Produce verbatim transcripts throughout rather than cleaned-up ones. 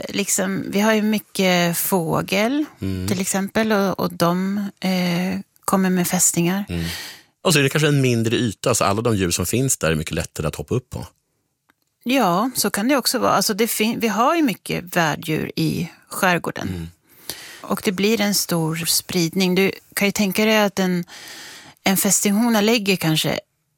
liksom, vi har ju mycket fågel mm. till exempel och, och de eh, kommer med fästingar. Mm. Och så är det kanske en mindre yta, så alla de djur som finns där är mycket lättare att hoppa upp på. Ja, så kan det också vara. Alltså det fin- vi har ju mycket värddjur i skärgården. Mm. Och det blir en stor spridning. Du kan ju tänka dig att en, en fästinghona lägger kanske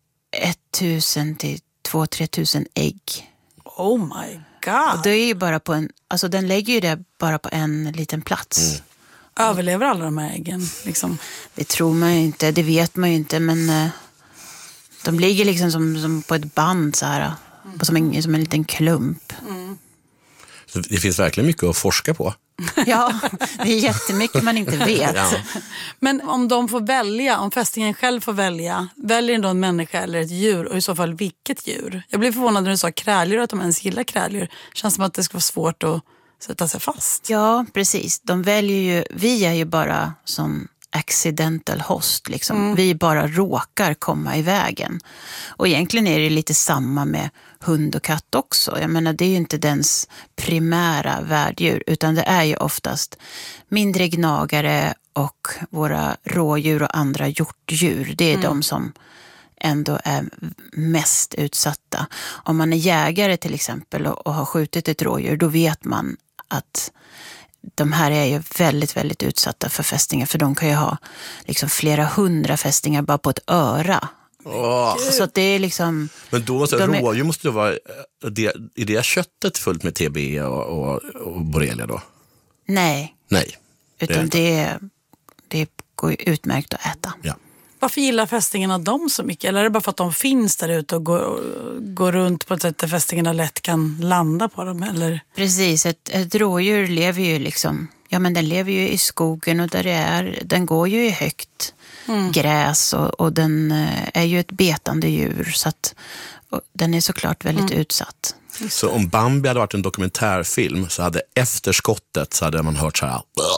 tusen till två till tre tusen ägg. Oh my god. Och det är ju bara på en, alltså den lägger ju det bara på en liten plats. Mm. Överlever alla de här äggen? Liksom? Det tror man ju inte, det vet man ju inte, men eh, de ligger liksom som, som på ett band så här, mm. som, en, som en liten klump. Mm. Så det finns verkligen mycket att forska på. Ja, det är jättemycket man inte vet. Ja. Men om de får välja, om fästingen själv får välja, väljer då en människa eller ett djur, och i så fall vilket djur? Jag blev förvånad när du sa kräldjur, att de ens gillar kräldjur. Känns som att det ska vara svårt att sätta sig fast. Ja, precis. De väljer ju, vi är ju bara som accidental host liksom. Mm. Vi bara råkar komma i vägen. Och egentligen är det lite samma med hund och katt också. Jag menar, det är ju inte dens primära värddjur, utan det är ju oftast mindre gnagare och våra rådjur och andra hjortdjur. Det är mm. de som ändå är mest utsatta. Om man är jägare till exempel och, och har skjutit ett rådjur, då vet man att de här är ju väldigt, väldigt utsatta för fästingar, för de kan ju ha liksom flera hundra fästingar bara på ett öra. Oh. Så att det är liksom... Men då måste de rådjur måste det vara, det, är det köttet fullt med T B och, och, och borrelia då? Nej. Nej. Utan det, det går ju utmärkt att äta. Ja. Varför gillar fästingarna dem så mycket? Eller är det bara för att de finns där ute och går, går runt på ett sätt där fästingarna lätt kan landa på dem? Eller? Precis, ett, ett rådjur lever ju liksom, ja men den lever ju i skogen och där det är, den går ju i högt mm. gräs och, och den är ju ett betande djur, så att den är såklart väldigt mm. utsatt. Så om Bambi hade varit en dokumentärfilm så hade efter skottet så hade man hört så här...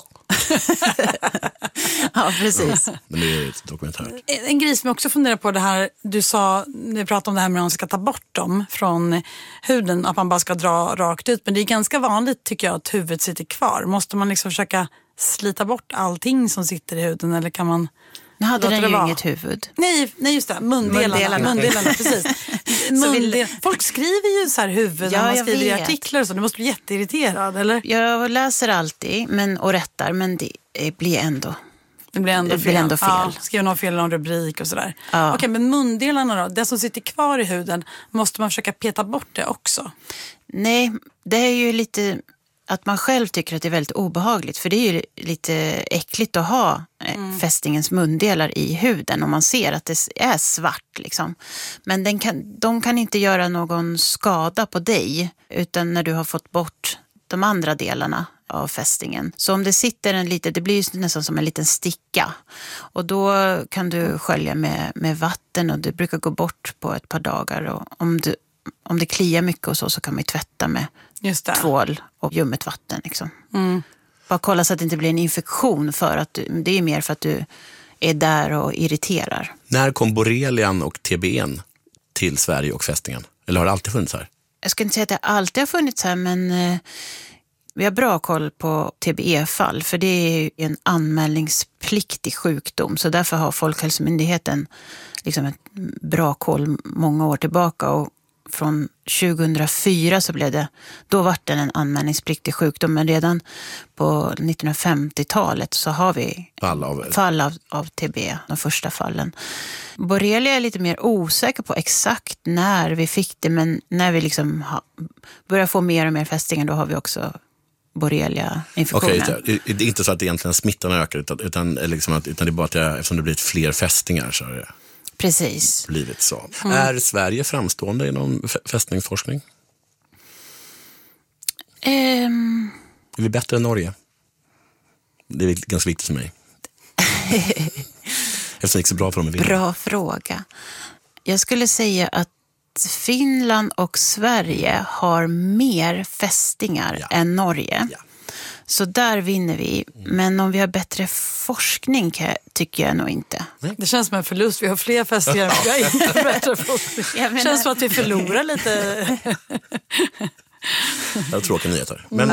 Ja, precis. Men det är ett dokumentär. En grej som jag också funderar på, det här du sa, du pratade om det här med att man ska ta bort dem från huden, att man bara ska dra rakt ut, men det är ganska vanligt tycker jag att huvudet sitter kvar. Måste man liksom försöka slita bort allting som sitter i huden, eller kan man... Nu hade den ju vara? Inget huvud. Nej, nej just det, mundelarna, mundelarna. mundelarna precis. Mundel... Folk skriver ju så här huvud ja, när man skriver i artiklar och så. Du måste bli jätteirriterad, eller? Jag läser alltid men, och rättar, men det blir ändå, det blir ändå det fel. Blir ändå fel. Ja, skriver någon fel, någon rubrik och sådär. Ja. Okej, men mundelarna då? Det som sitter kvar i huden, måste man försöka peta bort det också? Nej, det är ju lite... att man själv tycker att det är väldigt obehagligt, för det är ju lite äckligt att ha mm. fästingens mundelar i huden om man ser att det är svart liksom. Men den kan, de kan inte göra någon skada på dig, utan när du har fått bort de andra delarna av fästingen. Så om det sitter en liten, det blir ju nästan som en liten sticka, och då kan du skölja med, med vatten, och det brukar gå bort på ett par dagar, och om du Om det kliar mycket och så, så kan man ju tvätta med Just det. tvål och ljummet vatten. Liksom. Mm. Bara kolla så att det inte blir en infektion, för att du, det är mer för att du är där och irriterar. När kom borrelian och T B:n till Sverige och fästingen? Eller har det alltid funnits här? Jag ska inte säga att det alltid har funnits här, men eh, vi har bra koll på T B E-fall, för det är en anmälningspliktig sjukdom. Så därför har Folkhälsomyndigheten liksom ett bra koll många år tillbaka, och från tjugohundrafyra så blev det, då var det en anmälningspliktig sjukdom, men redan på nittonhundrafemtiotalet så har vi fall av, fall av, av T B, de första fallen. Borrelia är lite mer osäker på exakt när vi fick det, men när vi liksom ha, börjar få mer och mer fästingar, då har vi också borrelia-infektioner. Okej, okay, det är inte så att egentligen smittan ökar, utan, utan, liksom att, utan det är bara att det, eftersom det blivit fler fästingar så är det... Precis. Blivit så. Mm. Är Sverige framstående inom fästningsforskning? Um... Är vi bättre än Norge? Det är ganska viktigt för mig. Eftersom det gick så bra för dem. Bra fråga. Jag skulle säga att Finland och Sverige har mer fästingar ja. än Norge. Ja. Så där vinner vi. Men om vi har bättre forskning tycker jag nog inte. Det känns som en förlust. Vi har fler fästingar. Vi har inte bättre forskning. Det känns som att vi förlorar lite. Det är tråkiga nyheter. Men